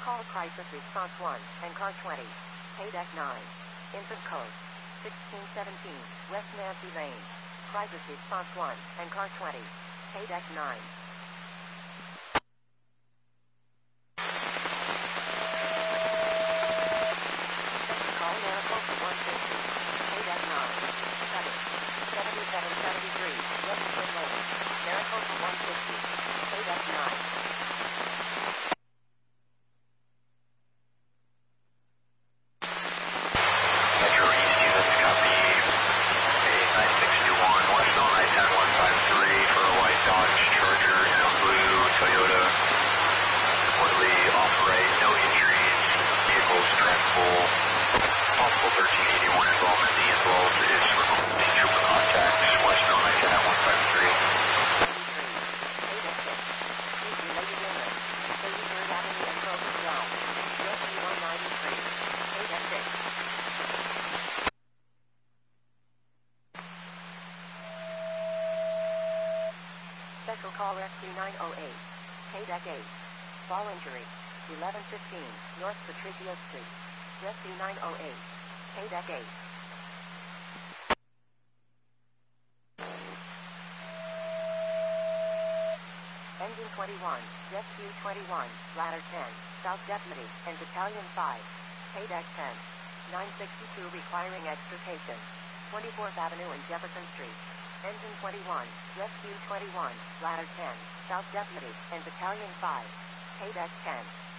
Call crisis response 1 and car 20. Paydeck 9. Input code 1617 West Nancy Lane. Crisis response 1 and car 20. Paydeck 9. Call Miracle for 150. Paydeck 9. 7773 West Twin Lane. Miracle for 150. Paydeck 9. Special call Rescue 908. Paydeck 8. Fall injury. 1115 North Patricia Street. Rescue 908. Paydeck 8. Engine 21. Rescue 21. Ladder 10. South Deputy and Battalion 5. Paydeck 10. 962 requiring extrication. 24th Avenue and Jefferson Street. Engine 21, Rescue 21, Ladder 10, South Deputy, and Battalion 5. Paydeck 10.